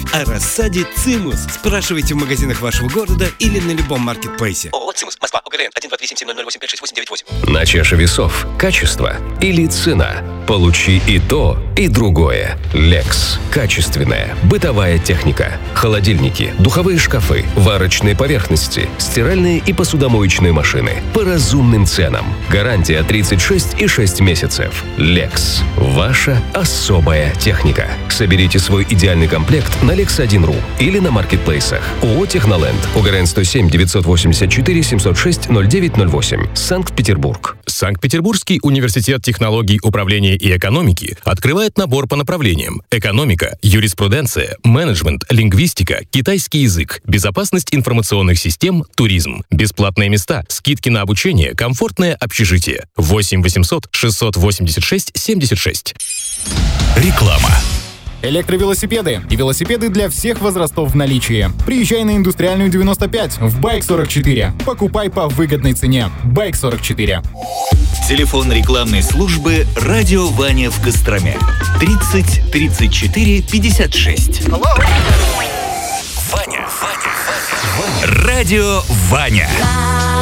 о рассаде «Цимус». Спрашивайте в магазинах вашего города или на любом маркетплейсе. ООО «Цимус», Москва, ОГРН 123770008568898. На чаше весов качество или цена. Получи и то, и другое. Lex. Качественная бытовая техника. Холодильники, духовые шкафы, варочные поверхности, стиральные и посудомоечные машины. По разумным ценам. Гарантия 36,6 месяцев. Lex. Ваша особая техника. Соберите свой идеальный комплект на lex1.ru или на маркетплейсах. ООО «Техноленд». ОГРН 107 984 706 0908. Санкт-Петербург. Санкт-Петербургский университет технологий управления и экономики открывает набор по направлениям: экономика, юриспруденция, менеджмент, лингвистика, китайский язык, безопасность информационных систем, туризм. Бесплатные места, скидки на обучение, комфортное общежитие. 8 800 686 76. Реклама. Электровелосипеды и велосипеды для всех возрастов в наличии. Приезжай на Индустриальную 95 в Байк44. Покупай по выгодной цене. Байк44. Телефон рекламной службы «Радио Ваня» в Костроме. 30 34 56. Ваня. Радио Ваня.